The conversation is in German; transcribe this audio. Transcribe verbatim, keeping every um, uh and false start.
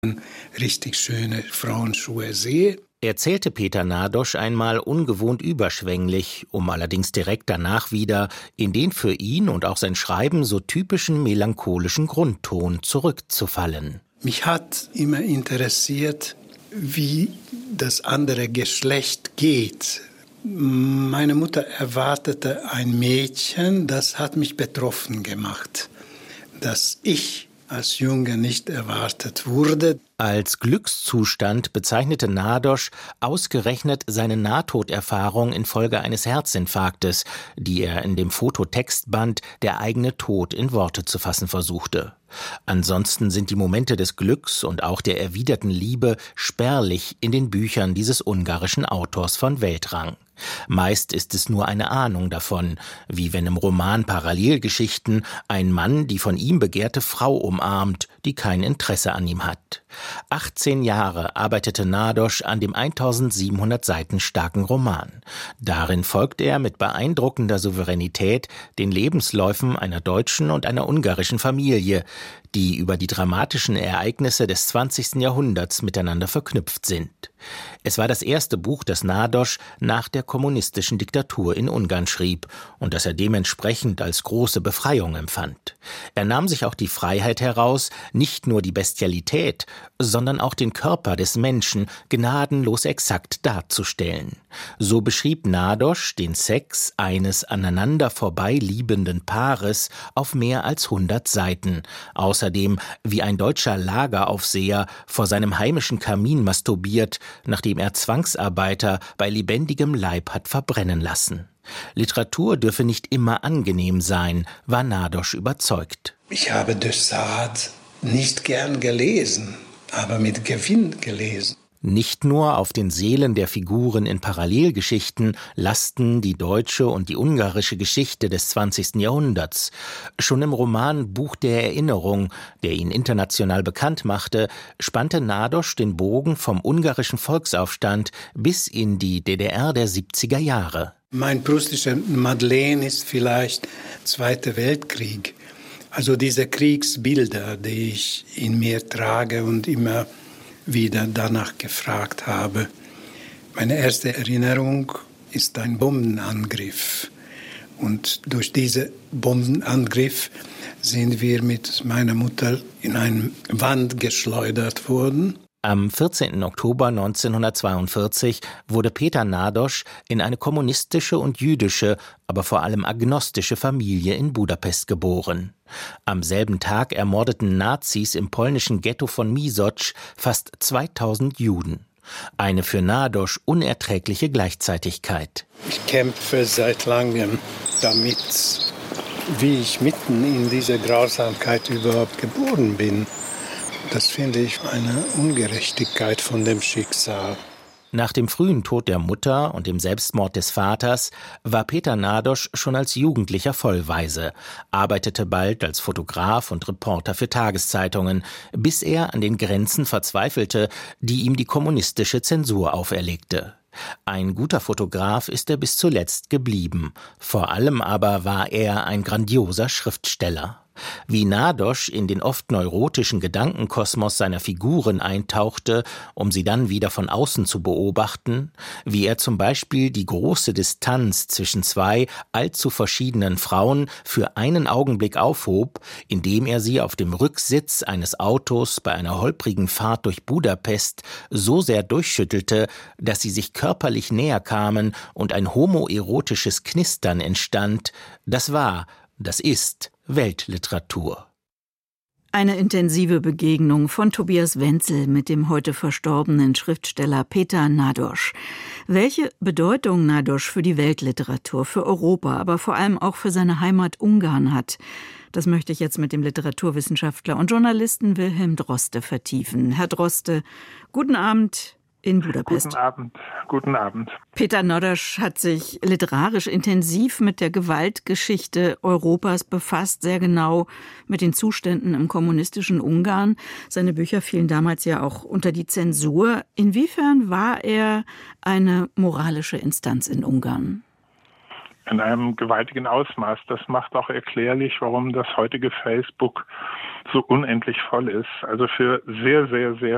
richtig schöne Frauenschuhe sehe. Erzählte Peter Nadosch einmal ungewohnt überschwänglich, um allerdings direkt danach wieder in den für ihn und auch sein Schreiben so typischen melancholischen Grundton zurückzufallen. Mich hat immer interessiert, wie das andere Geschlecht geht. Meine Mutter erwartete ein Mädchen, das hat mich betroffen gemacht, dass ich als Junge nicht erwartet wurde. Als Glückszustand bezeichnete Nadosch ausgerechnet seine Nahtoderfahrung infolge eines Herzinfarktes, die er in dem Fototextband Der eigene Tod in Worte zu fassen versuchte. Ansonsten sind die Momente des Glücks und auch der erwiderten Liebe spärlich in den Büchern dieses ungarischen Autors von Weltrang. Meist ist es nur eine Ahnung davon, wie wenn im Roman Parallelgeschichten ein Mann die von ihm begehrte Frau umarmt, die kein Interesse an ihm hat. achtzehn Jahre arbeitete Nadosch an dem eintausendsiebenhundert Seiten starken Roman. Darin folgt er mit beeindruckender Souveränität den Lebensläufen einer deutschen und einer ungarischen Familie, die über die dramatischen Ereignisse des zwanzigsten Jahrhunderts miteinander verknüpft sind. Es war das erste Buch, das Nadosch nach der kommunistischen Diktatur in Ungarn schrieb und das er dementsprechend als große Befreiung empfand. Er nahm sich auch die Freiheit heraus, nicht nur die Bestialität, sondern auch den Körper des Menschen gnadenlos exakt darzustellen. So beschrieb Nadosch den Sex eines aneinander vorbei liebenden Paares auf mehr als hundert Seiten. Außerdem, wie ein deutscher Lageraufseher vor seinem heimischen Kamin masturbiert, nachdem er Zwangsarbeiter bei lebendigem Leib hat verbrennen lassen. Literatur dürfe nicht immer angenehm sein, war Nadosch überzeugt. Ich habe de Sade nicht gern gelesen, aber mit Gewinn gelesen. Nicht nur auf den Seelen der Figuren in Parallelgeschichten lasten die deutsche und die ungarische Geschichte des zwanzigsten Jahrhunderts. Schon im Roman Buch der Erinnerung, der ihn international bekannt machte, spannte Nadosch den Bogen vom ungarischen Volksaufstand bis in die D D R der siebziger Jahre. Mein prustischer Madeleine ist vielleicht Zweiter Weltkrieg. Also diese Kriegsbilder, die ich in mir trage und immer wieder danach gefragt habe. Meine erste Erinnerung ist ein Bombenangriff. Und durch diesen Bombenangriff sind wir mit meiner Mutter in eine Wand geschleudert worden. Am vierzehnten Oktober neunzehnhundertzweiundvierzig wurde Peter Nadosch in eine kommunistische und jüdische, aber vor allem agnostische Familie in Budapest geboren. Am selben Tag ermordeten Nazis im polnischen Ghetto von Misocz fast zweitausend Juden. Eine für Nadosch unerträgliche Gleichzeitigkeit. Ich kämpfe seit langem damit, wie ich mitten in dieser Grausamkeit überhaupt geboren bin. Das finde ich eine Ungerechtigkeit von dem Schicksal. Nach dem frühen Tod der Mutter und dem Selbstmord des Vaters war Peter Nadosch schon als Jugendlicher vollweise, arbeitete bald als Fotograf und Reporter für Tageszeitungen, bis er an den Grenzen verzweifelte, die ihm die kommunistische Zensur auferlegte. Ein guter Fotograf ist er bis zuletzt geblieben, vor allem aber war er ein grandioser Schriftsteller. Wie Nadosch in den oft neurotischen Gedankenkosmos seiner Figuren eintauchte, um sie dann wieder von außen zu beobachten, wie er zum Beispiel die große Distanz zwischen zwei allzu verschiedenen Frauen für einen Augenblick aufhob, indem er sie auf dem Rücksitz eines Autos bei einer holprigen Fahrt durch Budapest so sehr durchschüttelte, dass sie sich körperlich näher kamen und ein homoerotisches Knistern entstand, das war, das ist Weltliteratur. Eine intensive Begegnung von Tobias Wenzel mit dem heute verstorbenen Schriftsteller Peter Nadosch. Welche Bedeutung Nadosch für die Weltliteratur, für Europa, aber vor allem auch für seine Heimat Ungarn hat, das möchte ich jetzt mit dem Literaturwissenschaftler und Journalisten Wilhelm Droste vertiefen. Herr Droste, guten Abend in Budapest. Guten Abend, guten Abend. Peter Nadosch hat sich literarisch intensiv mit der Gewaltgeschichte Europas befasst, sehr genau mit den Zuständen im kommunistischen Ungarn. Seine Bücher fielen damals ja auch unter die Zensur. Inwiefern war er eine moralische Instanz in Ungarn? In einem gewaltigen Ausmaß. Das macht auch erklärlich, warum das heutige Facebook so unendlich voll ist. Also für sehr, sehr, sehr